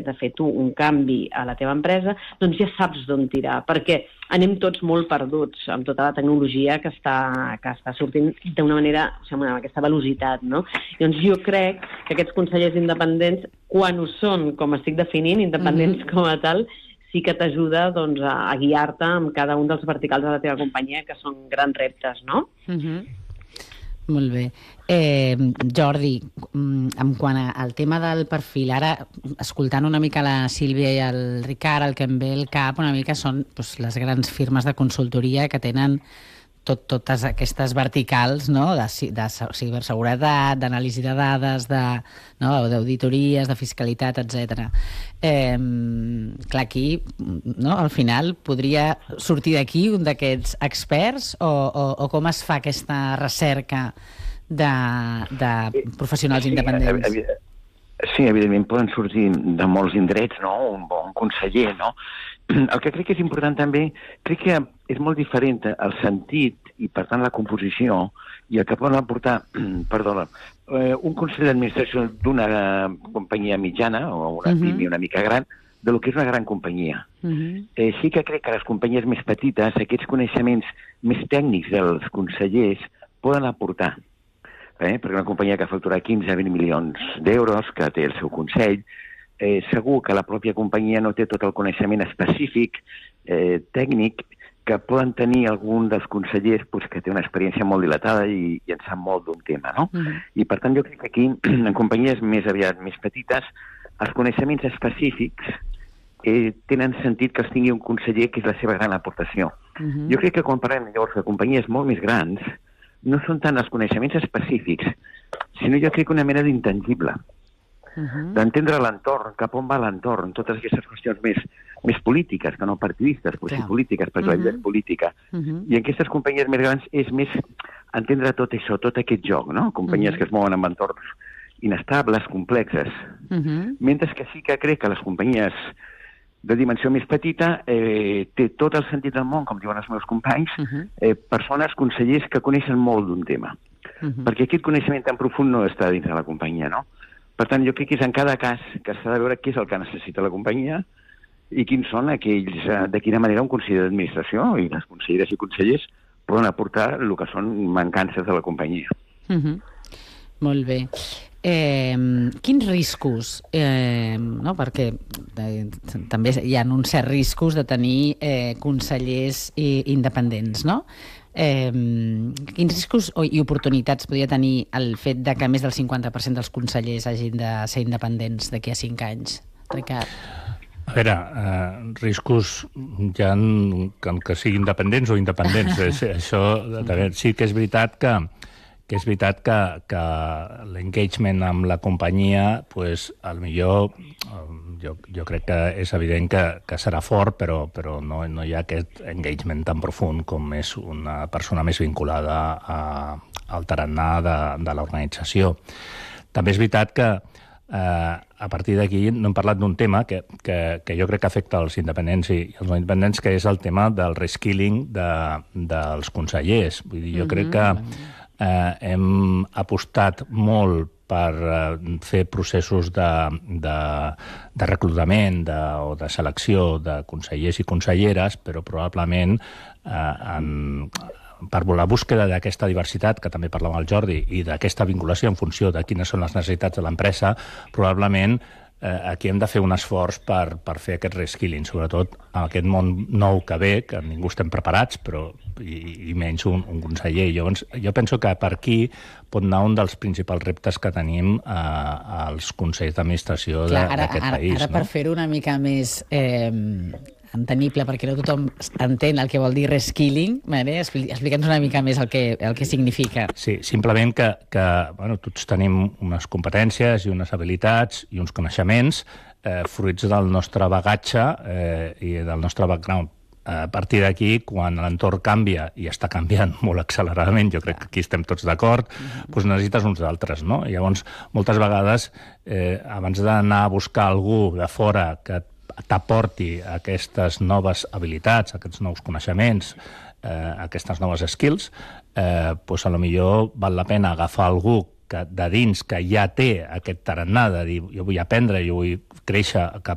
de fer tu un canvi a la teva empresa, doncs ja saps d'on tirar, perquè anem tots molt perduts amb tota la tecnologia que està sortint d'una manera, amb aquesta velocitat, no? Llavors jo crec que aquests consellers independents, quan ho són, com estic definint, independents com a tal, sí que t'ajuda doncs, a guiar-te amb cada un dels verticals de la teva companyia, que són grans reptes, no? Molt bé. Jordi, en quant al tema del perfil, ara, escoltant una mica la Sílvia i el Ricard, el que em ve al cap una mica són les grans firmes de consultoria que tenen totes aquestes verticals, no? de ciberseguretat, d'anàlisi de dades, d'auditories, de fiscalitat, etc. Clar, aquí, no? Al final, podria sortir d'aquí un d'aquests experts o com es fa aquesta recerca de professionals independents? Sí, evidentment poden sortir de molts indrets, no? Un bon conseller, no? El que crec que és important també, crec que és molt diferent el sentit i, per tant, la composició i el que poden aportar, un consell d'administració d'una companyia mitjana o una PIMI una mica gran, de lo que és una gran companyia. Sí que crec que les companyies més petites, aquests coneixements més tècnics dels consellers poden aportar. Perquè una companyia que factura 15-20 milions d'euros, que té el seu consell, segur que la pròpia companyia no té tot el coneixement específic, tècnic, que poden tenir algun dels consellers que té una experiència molt dilatada i en sap molt d'un tema, no? I per tant jo crec que aquí, en companyies més aviat més petites, els coneixements específics tenen sentit que els tingui un conseller, que és la seva gran aportació. Jo crec que quan parlem llavors de companyies molt més grans, no són tant els coneixements específics, sinó jo crec una mena d'intangible, d'entendre l'entorn, cap on va l'entorn, totes aquestes qüestions més polítiques, que no partidistes, però sí polítiques, perquè la vida és política. I en aquestes companyies més grans és més entendre tot això, tot aquest joc, no? Companyies que es mouen en entorns inestables, complexes. Mentre que sí que crec que les companyies de dimensió més petita té tot el sentit del món, com diuen els meus companys, persones, consellers que coneixen molt d'un tema. Perquè aquest coneixement tan profund no està dins de la companyia, no? Per tant, jo crec que és en cada cas que s'ha de veure què és el que necessita la companyia i quins són aquells, de quina manera un conseller d'administració i les conselleres i consellers poden aportar el que són mancances de la companyia. Molt bé. Quins riscos, no? Perquè també hi ha uns certs riscos de tenir consellers independents, no? Quins riscos i oportunitats podria tenir el fet de que més del 50% dels consellers hagin de ser independents d'aquí a 5 anys? Ricard. A veure, riscos ja que siguin dependents o independents. Això sí que és veritat que l'engagement amb la companyia, potser jo crec que és evident que serà fort, però no hi ha aquest engagement tan profund com és una persona més vinculada al tarannà de l'organització. També és veritat que a partir d'aquí no hem parlat d'un tema que jo crec que afecta els independents i els no independents, que és el tema del reskilling dels consellers. Vull dir, jo crec que hem apostat molt per fer processos de reclutament o de selecció de consellers i conselleres, però probablement per la búsqueda d'aquesta diversitat, que també parlàvem el Jordi, i d'aquesta vinculació en funció de quines són les necessitats de l'empresa, probablement aquí hem de fer un esforç per fer aquest reskilling, sobretot en aquest món nou que ve, que ningú estem preparats, però i menys un conseller. Llavors, jo penso que per aquí pot anar un dels principals reptes que tenim als consells d'administració d'aquest país. Ara per fer-ho una mica més entenible, perquè no tothom entén el que vol dir reskilling, explica'ns una mica més el que significa. Sí, simplement que tots tenim unes competències i unes habilitats i uns coneixements fruits del nostre bagatge i del nostre background. A partir d'aquí, quan l'entorn canvia, i està canviant molt acceleradament, jo crec que aquí estem tots d'acord, doncs necessites uns altres, no? Llavors, moltes vegades, abans d'anar a buscar algú de fora que t'aporti aquestes noves habilitats, aquests nous coneixements, aquestes noves skills, doncs potser val la pena agafar algú de dins que ja té aquest tarannà de dir jo vull aprendre, jo vull créixer cap